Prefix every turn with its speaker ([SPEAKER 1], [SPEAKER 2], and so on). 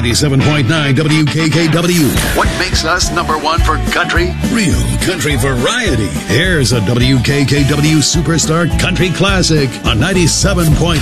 [SPEAKER 1] 97.9 WKKW.
[SPEAKER 2] What makes us number one for country?
[SPEAKER 1] Real country variety. Here's a WKKW Superstar Country Classic on 97.9